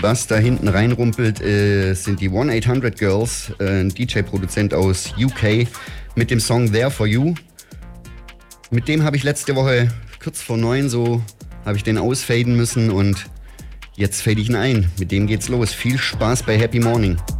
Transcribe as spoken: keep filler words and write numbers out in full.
Bass da hinten reinrumpelt, äh, sind die one eight hundred Girls, äh, ein D J-Produzent aus U K, mit dem Song There For You. Mit dem habe ich letzte Woche kurz vor neun so, habe ich den ausfaden müssen und jetzt fade ich ihn ein. Mit dem geht's los. Viel Spaß bei Happy Morning.